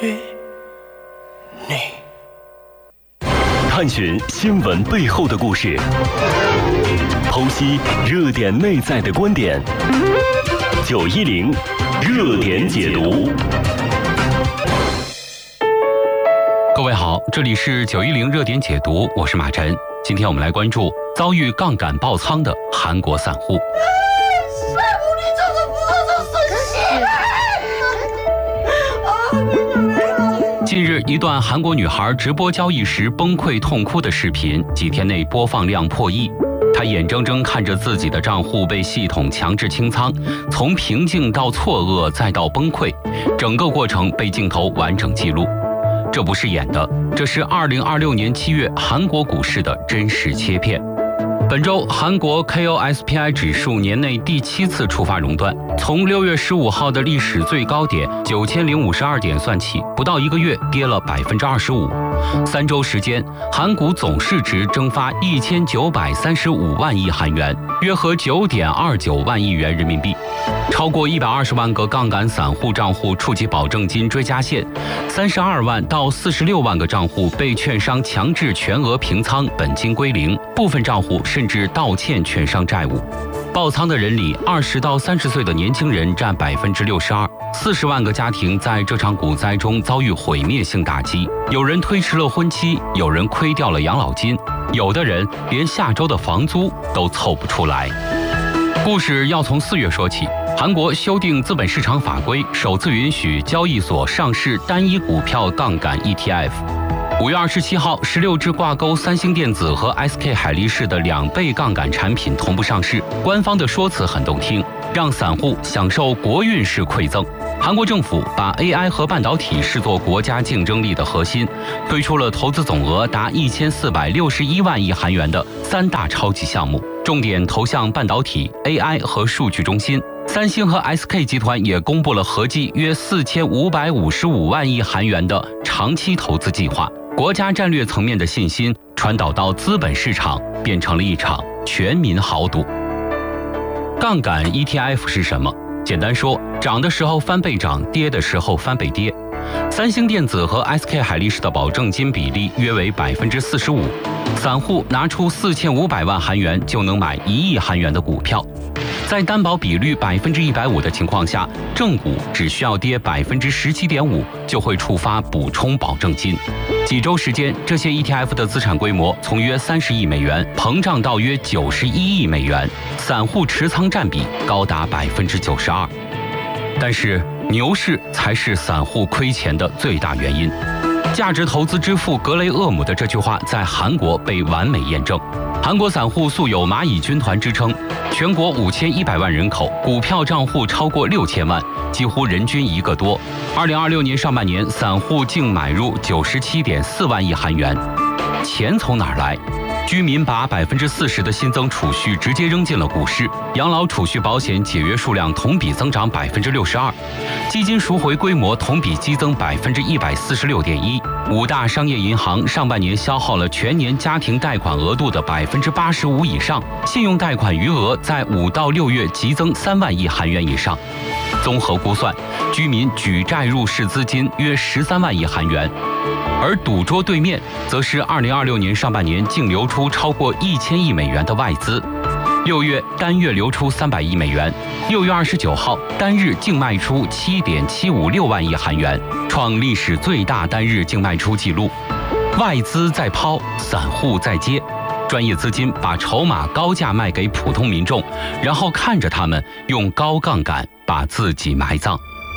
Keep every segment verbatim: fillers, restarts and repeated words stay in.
于你。 探寻新闻背后的故事，剖析热点内在的观点。九一零热点解读。 各位好，这里是九一零热点解读，我是马晨。今天我们来关注遭遇杠杆爆仓的韩国散户。近日，一段韩国女孩直播交易时崩溃痛哭的视频，几天内播放量破亿。她眼睁睁看着自己的账户被系统强制清仓，从平静到错愕再到崩溃，整个过程被镜头完整记录。这不是演的，这是二零二六年七月韩国股市的真实切片。本周，韩国 K O S P I 指数年内第七次触发熔断，从六月十五号的历史最高点九千零五十二点算起，不到一个月跌了百分之二十五。三周时间，韩股总市值蒸发一千九百三十五万亿韩元，约合九点二九万亿元人民币。超过一百二十万个杠杆散户账户触及保证金追加线，三十二万到四十六万个账户被券商强制全额平仓，本金归零，部分账户甚至倒欠券商债务。爆仓的人里，二十到三十岁的年轻人占百分之六十二，四十万个家庭在这场股灾中遭遇毁灭性打击。有人推迟了婚期，有人亏掉了养老金，有的人连下周的房租都凑不出来。故事要从四月说起，韩国修订资本市场法规，首次允许交易所上市单一股票杠杆 E T F。五月二十七号，十六只挂钩三星电子和 S K 海力士的两倍杠杆产品同步上市。官方的说辞很动听，让散户享受国运式馈赠。韩国政府把 A I 和半导体视作国家竞争力的核心，推出了投资总额达一千四百六十一万亿韩元的三大超级项目，重点投向半导体、A I 和数据中心。三星和 S K 集团也公布了合计约四千五百五十五万亿韩元的长期投资计划。国家战略层面的信心传导到资本市场，变成了一场全民豪赌。杠杆 E T F 是什么？简单说，涨的时候翻倍涨，跌的时候翻倍跌。三星电子和 S K 海力士的保证金比例约为百分之四十五，散户拿出四千五百万韩元就能买一亿韩元的股票。在担保比率百分之一百五的情况下，正股只需要跌百分之十七点五就会触发补充保证金。几周时间，这些 E T F 的资产规模从约三十亿美元膨胀到约九十一亿美元，散户持仓占比高达百分之九十二。但是牛市才是散户亏钱的最大原因。价值投资之父格雷厄姆的这句话在韩国被完美验证。韩国散户素有蚂蚁军团之称，全国五千一百万人口，股票账户超过六千万，几乎人均一个多。二零二六年上半年，散户净买入九十七点四万亿韩元。钱从哪儿来？居民把百分之四十的新增储蓄直接扔进了股市，养老储蓄保险解约数量同比增长百分之六十二，基金赎回规模同比激增百分之一百四十六点一。五大商业银行上半年消耗了全年家庭贷款额度的百分之八十五以上，信用贷款余额在五到六月急增三万亿韩元以上。综合估算，居民举债入市资金约十三万亿韩元。而赌桌对面则是二零二六年上半年净流出超过一千亿美元的外资，六月单月流出三百亿美元，六月二十九号单日净卖出七点七五六万亿韩元，创历史最大单日净卖出纪录。外资在抛，散户在接，专业资金把筹码高价卖给普通民众，然后看着他们用高杠杆把自己埋葬。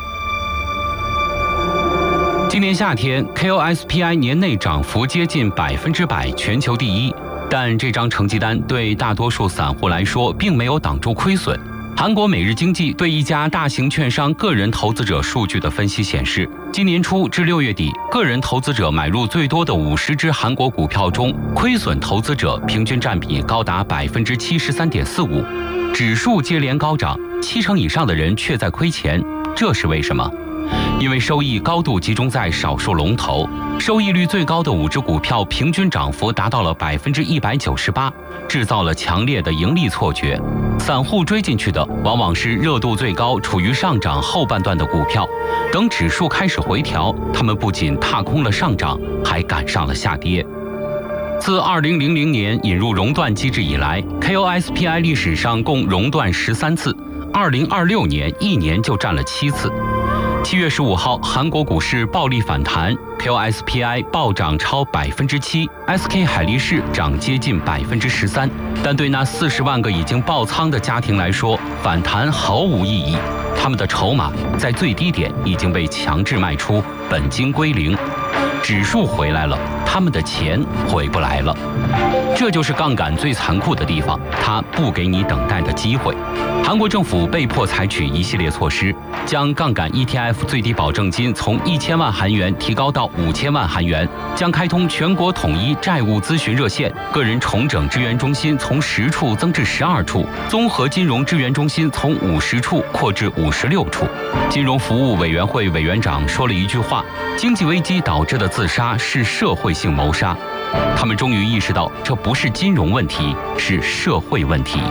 今年夏天 K O S P I 年内涨幅接近百分之百，全球第一。但这张成绩单对大多数散户来说并没有挡住亏损。韩国每日经济对一家大型券商个人投资者数据的分析显示，今年初至六月底，个人投资者买入最多的五十只韩国股票中，亏损投资者平均占比高达百分之七十三点四五，指数接连高涨，七成以上的人却在亏钱，这是为什么？ 因为收益高度集中在少数龙头，收益率最高的五只股票平均涨幅达到了百分之一百九十八，制造了强烈的盈利错觉。散户追进去的往往是热度最高、处于上涨后半段的股票，等指数开始回调，他们不仅踏空了上涨，还赶上了下跌。自二零零零年引入熔断机制以来 ，K O S P I 历史上共熔断十三次，二零二六年一年就占了七次。七月十五号，韩国股市暴力反弹 ，K O S P I 暴涨超百分之七 ，S K 海力士涨接近百分之十三。但对那四十万个已经爆仓的家庭来说，反弹毫无意义。他们的筹码在最低点已经被强制卖出，本金归零。指数回来了，他们的钱回不来了。这就是杠杆最残酷的地方，它不给你等待的机会。韩国政府被迫采取一系列措施，将杠杆 E T F 最低保证金从一千万韩元提高到五千万韩元，将开通全国统一债务咨询热线，个人重整支援中心从十处增至十二处，综合金融支援中心从五十处扩至五十六处。金融服务委员会委员长说了一句话：经济危机导致的自杀是社会性谋杀。他们终于意识到，这不是金融问题，是社会问题。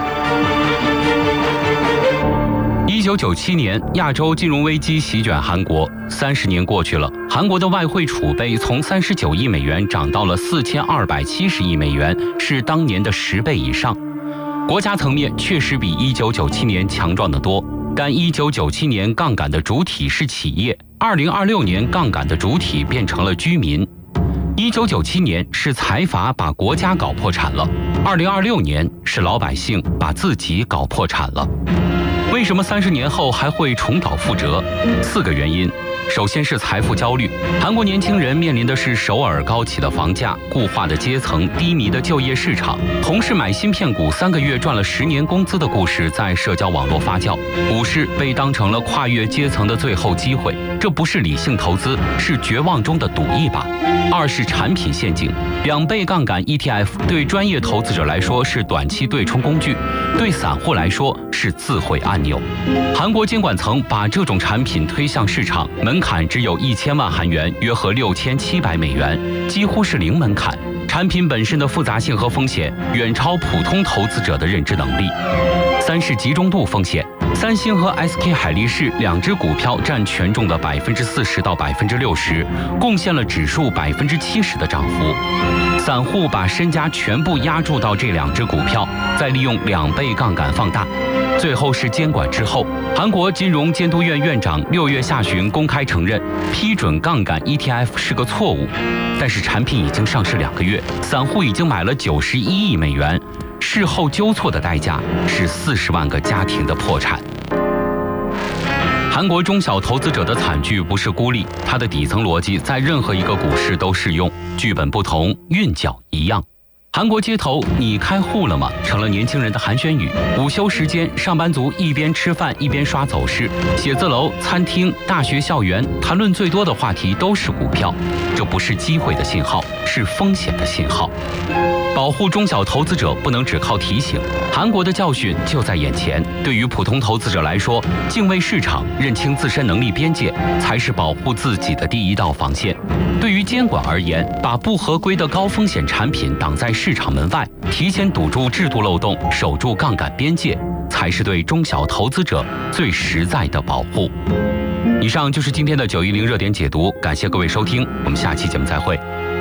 一九九七年，亚洲金融危机席卷韩国。三十年过去了，韩国的外汇储备从三十九亿美元涨到了四千二百七十亿美元，是当年的十倍以上。国家层面确实比一九九七年强壮得多，但一九九七年杠杆的主体是企业，二零二六年杠杆的主体变成了居民。一九九七年是财阀把国家搞破产了，二零二六年是老百姓把自己搞破产了。为什么三十年后还会重蹈覆辙？四个原因。首先是财富焦虑，韩国年轻人面临的是首尔高企的房价、固化的阶层、低迷的就业市场。同事买芯片股三个月赚了十年工资的故事在社交网络发酵，股市被当成了跨越阶层的最后机会。这不是理性投资，是绝望中的赌一把。二是产品陷阱，两倍杠杆 E T F 对专业投资者来说是短期对冲工具，对散户来说是自毁按钮。韩国监管层把这种产品推向市场，门槛只有一千万韩元，约合六千七百美元，几乎是零门槛。产品本身的复杂性和风险远超普通投资者的认知能力。三是集中度风险，三星和 S K 海力士两只股票占权重的百分之四十到百分之六十，贡献了指数百分之七十的涨幅。散户把身家全部押注到这两只股票，再利用两倍杠杆放大。最后是监管之后，韩国金融监督院院长六月下旬公开承认，批准杠杆 E T F 是个错误。但是产品已经上市两个月，散户已经买了九十一亿美元，事后纠错的代价是四十万个家庭的破产。韩国中小投资者的惨剧不是孤立，它的底层逻辑在任何一个股市都适用，剧本不同，韵脚一样。韩国街头你开户了吗成了年轻人的寒暄语。午休时间，上班族一边吃饭一边刷走势，写字楼、餐厅、大学校园谈论最多的话题都是股票。这不是机会的信号，是风险的信号。保护中小投资者不能只靠提醒，韩国的教训就在眼前。对于普通投资者来说，敬畏市场，认清自身能力边界，才是保护自己的第一道防线。对于监管而言，把不合规的高风险产品挡在市场门外，提前堵住制度漏洞，守住杠杆边界，才是对中小投资者最实在的保护。以上就是今天的九一零热点解读，感谢各位收听，我们下期节目再会。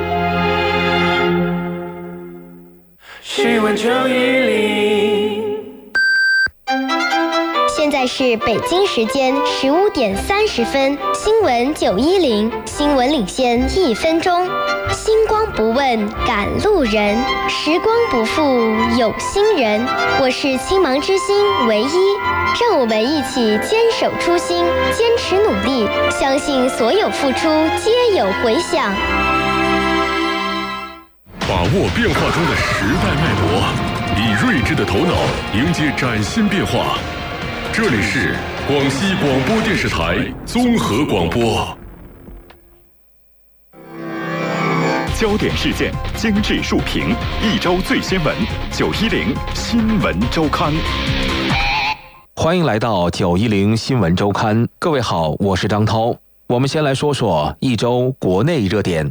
新闻九一零， 现在是北京时间十五点三十分，新闻九一零，新闻领先一分钟。星光不问赶路人，时光不负有心人。我是青芒之星唯一，让我们一起坚守初心，坚持努力，相信所有付出皆有回响。 把握变化中的时代脉搏，以睿智的头脑迎接崭新变化。这里是广西广播电视台综合广播。 焦点事件，精致述评，一周最新闻，九一零新闻周刊。 欢迎来到九一零新闻周刊，各位好，我是张涛。 我们先来说说一周国内热点。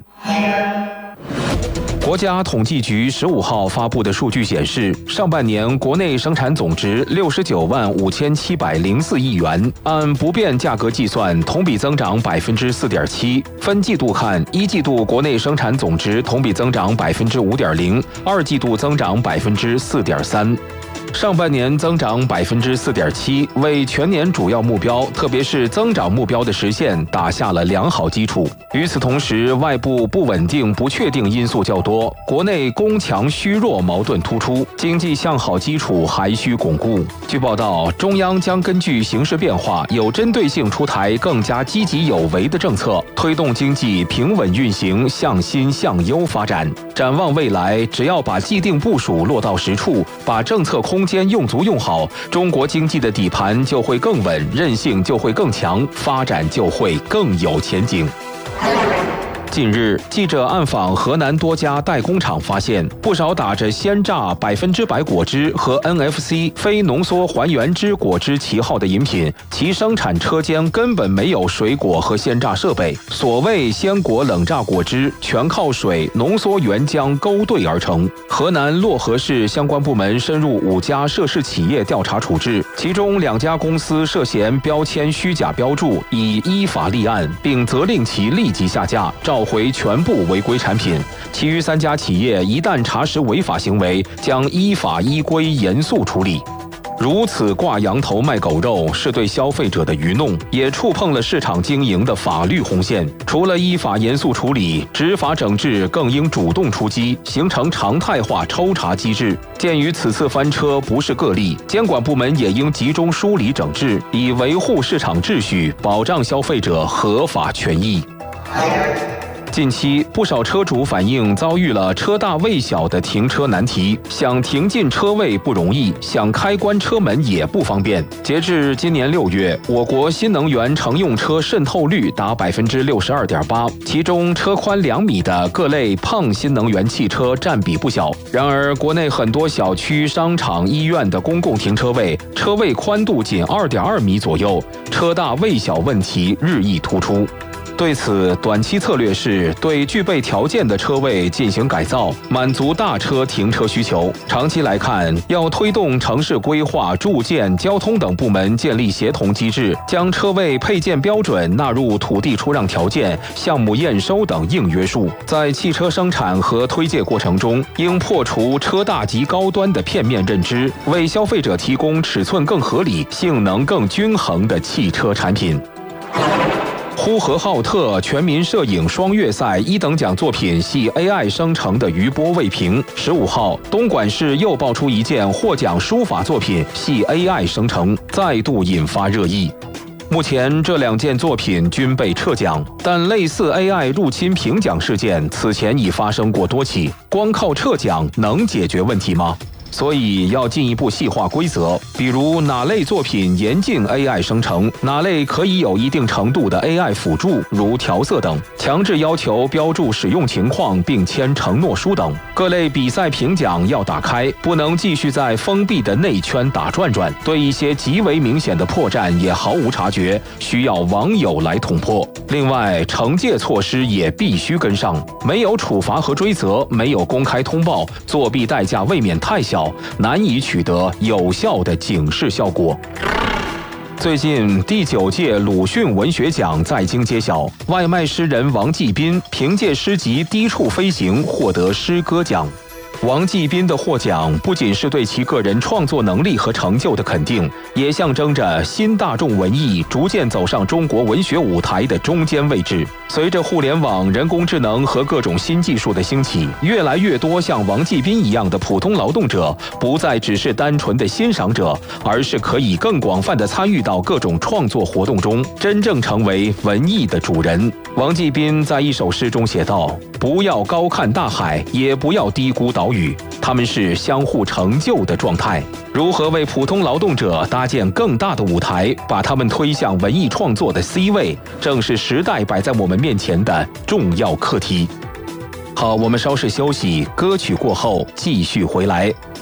国家统计局十五号发布的数据显示，上半年国内生产总值六十九万五千七百零四亿元，按不变价格计算，同比增长百分之四点七。分季度看，一季度国内生产总值同比增长百分之五点零，二季度增长百分之四点三。上半年增长百分之四点七，为全年主要目标，特别是增长目标的实现打下了良好基础。与此同时，外部不稳定、不确定因素较多，国内攻强虚弱矛盾突出，经济向好基础还需巩固。据报道，中央将根据形势变化，有针对性出台更加积极有为的政策，推动经济平稳运行，向新向优发展。展望未来，只要把既定部署落到实处，把政策空间用足用好，中国经济的底盘就会更稳，韧性就会更强，发展就会更有前景。近日，记者暗访河南多家代工厂，发现不少打着鲜榨百分之百果汁和 N F C 非浓缩还原汁果汁旗号的饮品，其生产车间根本没有水果和鲜榨设备。所谓鲜果冷榨果汁，全靠水浓缩原浆勾兑而成。河南漯河市相关部门深入五家涉事企业调查处置，其中两家公司涉嫌标签虚假标注，已依法立案，并责令其立即下架，召回全部违规产品。其余三家企业一旦查实违法行为，将依法依规严肃处理。如此挂羊头卖狗肉，是对消费者的愚弄，也触碰了市场经营的法律红线。除了依法严肃处理，执法整治更应主动出击，形成常态化抽查机制。鉴于此次翻车不是个例，监管部门也应集中梳理整治，以维护市场秩序，保障消费者合法权益。近期，不少车主反映遭遇了车大位小的停车难题，想停进车位不容易，想开关车门也不方便。截至今年六月，我国新能源乘用车渗透率达百分之六十二点八，其中车宽两米的各类胖新能源汽车占比不小。然而，国内很多小区、商场、医院的公共停车位，车位宽度仅二点二米左右，车大位小问题日益突出。对此，短期策略是对具备条件的车位进行改造，满足大车停车需求。长期来看，要推动城市规划、住建、交通等部门建立协同机制，将车位配建标准纳入土地出让条件、项目验收等硬约束。在汽车生产和推介过程中，应破除车大及高端的片面认知，为消费者提供尺寸更合理、性能更均衡的汽车产品。呼和浩特全民摄影双月赛一等奖作品系 A I 生成的余波未平。十五号，东莞市又爆出一件获奖书法作品系 A I 生成，再度引发热议。目前这两件作品均被撤奖，但类似 A I 入侵评奖事件此前已发生过多起，光靠撤奖能解决问题吗？所以要进一步细化规则，比如哪类作品严禁 A I 生成，哪类可以有一定程度的 A I 辅助，如调色等，强制要求标注使用情况并签承诺书等。各类比赛评奖要打开，不能继续在封闭的内圈打转转，对一些极为明显的破绽也毫无察觉，需要网友来捅破。另外，惩戒措施也必须跟上，没有处罚和追责，没有公开通报，作弊代价未免太小，难以取得有效的警示效果。最近第九届鲁迅文学奖在京揭晓，外卖诗人王继斌凭借诗集《低处飞行》获得诗歌奖。王继斌的获奖不仅是对其个人创作能力和成就的肯定，也象征着新大众文艺逐渐走上中国文学舞台的中间位置。随着互联网、人工智能和各种新技术的兴起，越来越多像王继斌一样的普通劳动者不再只是单纯的欣赏者，而是可以更广泛地参与到各种创作活动中，真正成为文艺的主人。王继斌在一首诗中写道：不要高看大海，也不要低估岛屿，他们是相互成就的状态。如何为普通劳动者搭建更大的舞台，把他们推向文艺创作的 C 位，正是时代摆在我们面前的重要课题。好，我们稍事休息，歌曲过后继续回来。